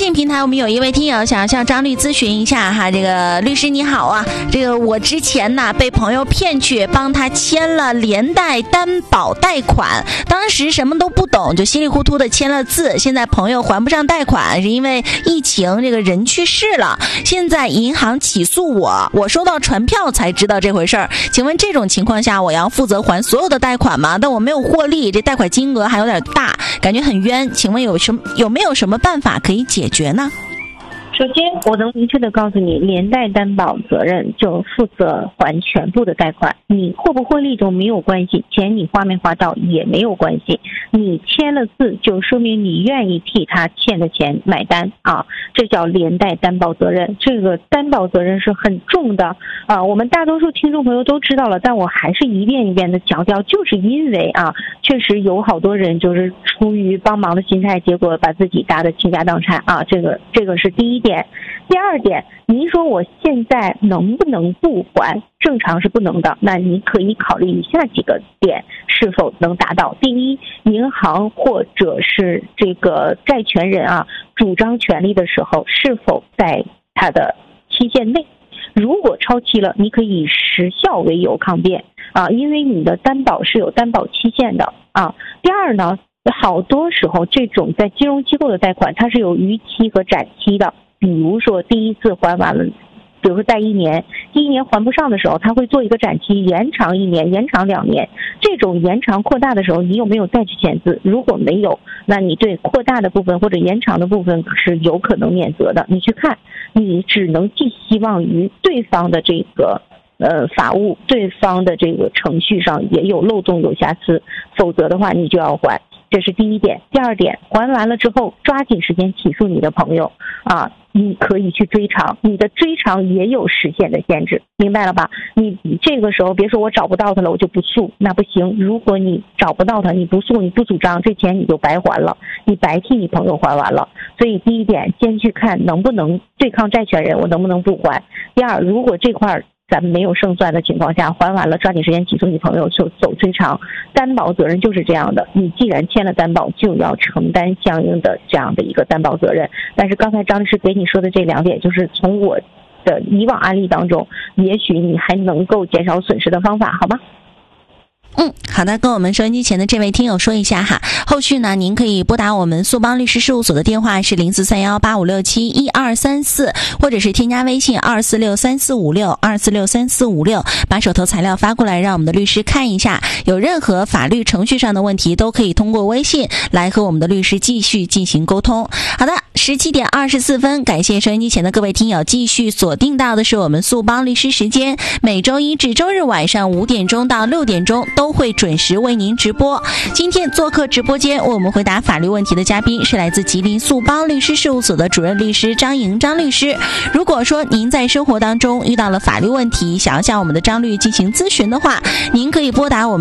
信平台我们有一位听友想要向张律咨询一下哈，这个律师你好啊，这个我之前呢被朋友骗去帮他签了连带担保贷款，当时什么都不懂，就稀里糊涂的签了字，现在朋友还不上贷款，是因为疫情这个人去世了，现在银行起诉我收到传票才知道这回事儿，请问这种情况下我要负责还所有的贷款吗？但我没有获利，这贷款金额还有点大，感觉很冤，请问有没有什么办法可以解决呢？ 首先我能明确的告诉你，连带担保责任就负责还全部的贷款，你获不获利都没有关系，钱你花没花到也没有关系，你签了字就说明你愿意替他欠的钱买单啊，这叫连带担保责任。这个担保责任是很重的啊，我们大多数听众朋友都知道了，但我还是一遍一遍的强调，就是因为啊，确实有好多人就是出于帮忙的心态，结果把自己搭得倾家荡产啊，这个是第一点。第二点，您说我现在能不能不还？正常是不能的，那你可以考虑以下几个点是否能达到。第一，银行或者是这个债权人啊，主张权利的时候是否在他的期限内，如果超期了，你可以以时效为由抗辩啊，因为你的担保是有担保期限的啊。第二呢，好多时候这种在金融机构的贷款它是有逾期和展期的，比如说第一次还完了，比如说贷1年，第1年还不上的时候，他会做一个展期，延长1年，延长2年。这种延长扩大的时候，你有没有再去签字？如果没有，那你对扩大的部分或者延长的部分是有可能免责的。你去看，你只能寄希望于对方的这个法务，对方的这个程序上也有漏洞有瑕疵，否则的话你就要还。这是第一点。第二点，还完了之后抓紧时间起诉你的朋友啊，你可以去追偿，你的追偿也有时限的限制，明白了吧？你这个时候别说我找不到他了我就不诉，那不行。如果你找不到他，你不诉，你不主张，这钱你就白还了，你白替你朋友还完了。所以第一点，先去看能不能对抗债权人，我能不能不还。第二，如果这块咱们没有胜算的情况下，还完了抓紧时间起诉你朋友，就走追偿。担保责任就是这样的，你既然签了担保，就要承担相应的这样的一个担保责任。但是刚才张律师给你说的这2点，就是从我的以往案例当中，也许你还能够减少损失的方法，好吗？ 好的，跟我们收音机前的这位听友说一下哈，后续呢您可以拨打我们速邦律师事务所的电话是043185671234，或者是添加微信2463456，2463456，把手头材料发过来让我们的律师看一下，有任何法律程序上的问题都可以通过微信来和我们的律师继续进行沟通。好的，17点24分，感谢收音机前的各位听友继续锁定到的是我们速邦律师时间，每周一至周日晚上5点钟到6点钟都会准时为您直播。今天做客直播间为我们回答法律问题的嘉宾是来自吉林速邦律师事务所的主任律师张莹张律师。如果说您在生活当中遇到了法律问题，想要向我们的张律进行咨询的话，您可以拨打我们